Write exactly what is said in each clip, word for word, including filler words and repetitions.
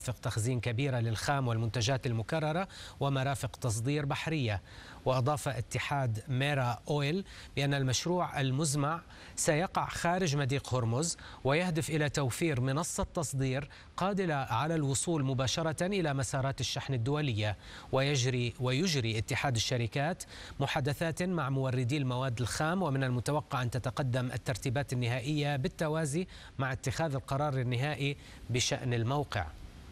مرافق تخزين كبيرة للخام والمنتجات المكررة ومرافق تصدير بحرية. وأضاف اتحاد ميرا أويل بأن المشروع المزمع سيقع خارج مضيق هرمز ويهدف إلى توفير منصة تصدير قادرة على الوصول مباشرة إلى مسارات الشحن الدولية. ويجري ويجري اتحاد الشركات محادثات مع موردي المواد الخام، ومن المتوقع أن تتقدم الترتيبات النهائية بالتوازي مع اتخاذ القرار النهائي بشأن الموقع.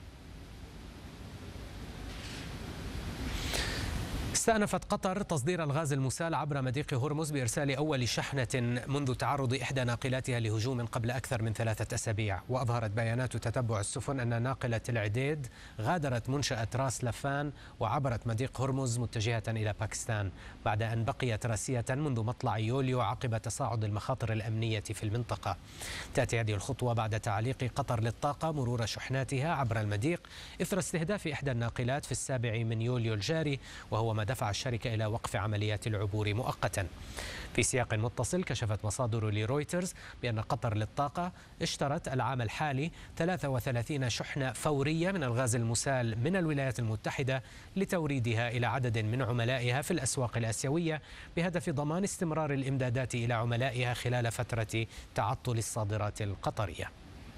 استأنفت قطر تصدير الغاز المسال عبر مضيق هرمز بإرسال أول شحنة منذ تعرض إحدى ناقلاتها لهجوم قبل أكثر من ثلاثة أسابيع. وأظهرت بيانات تتبع السفن أن ناقلة العديد غادرت منشأة راس لفان وعبرت مضيق هرمز متجهة إلى باكستان بعد أن بقيت راسية منذ مطلع يوليو عقب تصاعد المخاطر الأمنية في المنطقة. تأتي هذه الخطوة بعد تعليق قطر للطاقة مرور شحناتها عبر المضيق إثر استهداف إحدى الناقلات في السابع من يوليو الجاري، وهو ما دفع الشركة إلى وقف عمليات العبور مؤقتا. في سياق متصل، كشفت مصادر لرويترز بأن قطر للطاقة اشترت العام الحالي ثلاثة وثلاثين شحنة فورية من الغاز المسال من الولايات المتحدة لتوريدها إلى عدد من عملائها في الأسواق الآسيوية بهدف ضمان استمرار الإمدادات إلى عملائها خلال فترة تعطل الصادرات القطرية.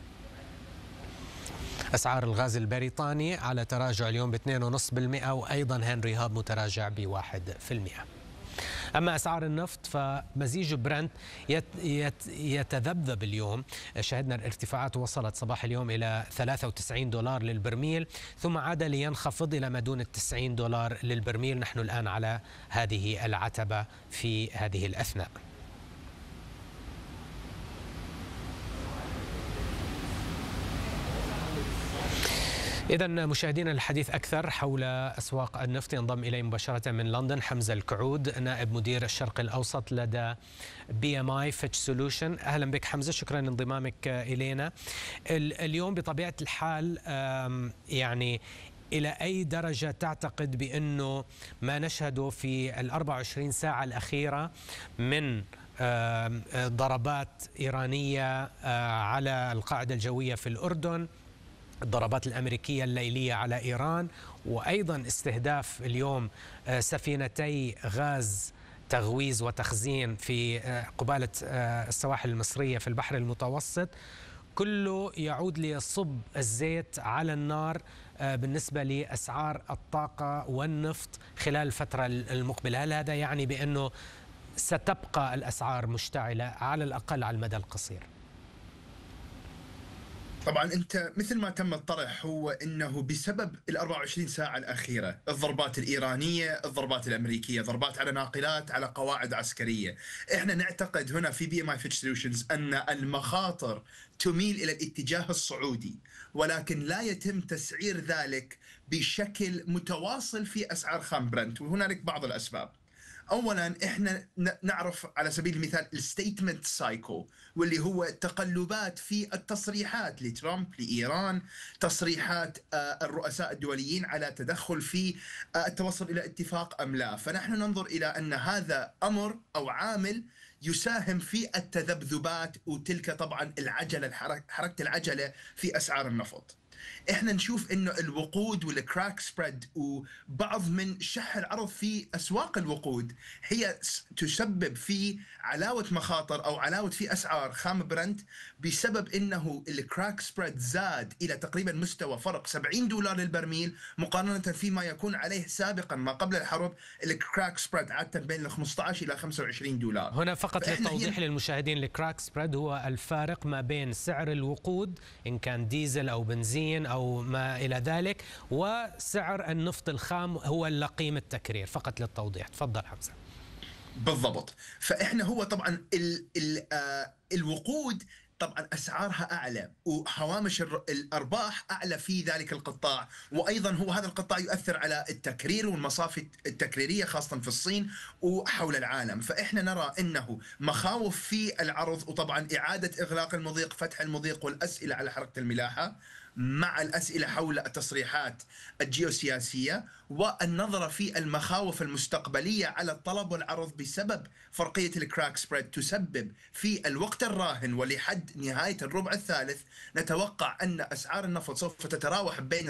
أسعار الغاز البريطاني على تراجع اليوم ب اثنين فاصلة خمسة بالمئة، وأيضا هنري هاب متراجع ب واحد بالمئة. أما أسعار النفط فمزيج برنت يت يت يتذبذب اليوم. شهدنا الارتفاعات وصلت صباح اليوم إلى ثلاثة وتسعين دولار للبرميل، ثم عاد لينخفض إلى ما دون التسعين دولار للبرميل. نحن الآن على هذه العتبة في هذه الأثناء. إذا مشاهدينا، الحديث أكثر حول أسواق النفط ينضم إلي مباشرة من لندن حمزة الكعود، نائب مدير الشرق الأوسط لدى بي ام اي فيتش سولوشن. أهلا بك حمزة، شكرا لانضمامك إلينا. اليوم بطبيعة الحال يعني إلى أي درجة تعتقد بأنه ما نشهده في الأربع وعشرين ساعة الأخيرة من ضربات إيرانية على القاعدة الجوية في الأردن، الضربات الأمريكية الليلية على إيران، وأيضا استهداف اليوم سفينتي غاز تغويز وتخزين في قبالة السواحل المصرية في البحر المتوسط، كله يعود ليصب الزيت على النار بالنسبة لأسعار الطاقة والنفط خلال الفترة المقبلة؟ هل هذا يعني بأنه ستبقى الأسعار مشتعلة على الأقل على المدى القصير؟ طبعا انت مثل ما تم الطرح، هو انه بسبب ال أربع وعشرين ساعه الاخيره، الضربات الايرانيه، الضربات الامريكيه، ضربات على ناقلات، على قواعد عسكريه، احنا نعتقد هنا في بي ام اي فيتش سوليوشنز ان المخاطر تميل الى الاتجاه الصعودي، ولكن لا يتم تسعير ذلك بشكل متواصل في اسعار خام برنت، وهنالك بعض الاسباب. اولا احنا نعرف على سبيل المثال الستيتمنت سايكل، واللي هو تقلبات في التصريحات لترامب لايران، تصريحات الرؤساء الدوليين على تدخل في التوصل الى اتفاق ام لا. فنحن ننظر الى ان هذا امر او عامل يساهم في التذبذبات، وتلك طبعا العجله، حركه العجله في اسعار النفط. احنا نشوف انه الوقود والكراك سبريد وبعض من شح العرض في اسواق الوقود هي تسبب في علاوه مخاطر او علاوه في اسعار خام برنت، بسبب انه الكراك سبريد زاد الى تقريبا مستوى فرق سبعين دولار للبرميل، مقارنه فيما يكون عليه سابقا ما قبل الحرب الكراك سبريد عاده بين ال خمسة عشر الى خمسة وعشرين دولار. هنا فقط للتوضيح للمشاهدين، الكراك سبريد هو الفارق ما بين سعر الوقود إن كان ديزل أو بنزين أو ما إلى ذلك وسعر النفط الخام، هو اللقيم التكرير، فقط للتوضيح. تفضل حمزة. بالضبط. فإحنا هو طبعا ال ال آه الوقود طبعا أسعارها أعلى وهوامش الأرباح أعلى في ذلك القطاع، وأيضا هو هذا القطاع يؤثر على التكرير والمصافي التكريرية خاصة في الصين وحول العالم. فإحنا نرى أنه مخاوف في العرض، وطبعا إعادة إغلاق المضيق، فتح المضيق، والأسئلة على حركة الملاحة، مع الأسئلة حول التصريحات الجيوسياسية والنظرة في المخاوف المستقبلية على الطلب والعرض بسبب فرقية الكراك سبريد تسبب في الوقت الراهن ولحد نهاية الربع الثالث نتوقع أن أسعار النفط سوف تتراوح بين